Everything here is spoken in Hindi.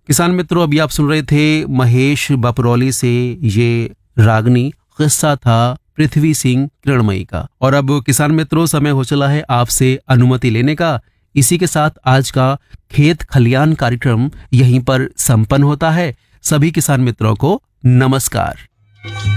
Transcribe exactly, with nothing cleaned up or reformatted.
किसान मित्रों, अभी आप सुन रहे थे महेश बपरौली से ये रागनी, किस्सा था पृथ्वी सिंह किरणमयी का। और अब किसान मित्रों, समय हो चला है आपसे अनुमति लेने का। इसी के साथ आज का खेत खलियान कार्यक्रम यहीं पर संपन्न होता है। सभी किसान मित्रों को नमस्कार।